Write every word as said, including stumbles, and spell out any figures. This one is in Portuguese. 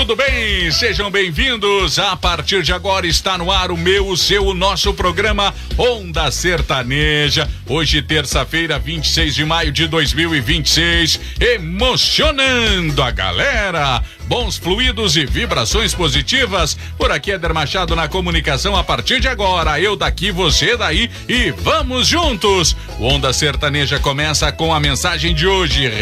tudo bem? Sejam bem-vindos. A partir de agora está no ar o meu, o seu, o nosso programa Onda Sertaneja. Hoje, terça-feira, vinte e seis de maio de dois mil e vinte e seis. Emocionando a galera. Bons fluidos e vibrações positivas. Por aqui, Éder Machado na comunicação a partir de agora. Eu daqui, você daí e vamos juntos. O Onda Sertaneja começa com a mensagem de hoje.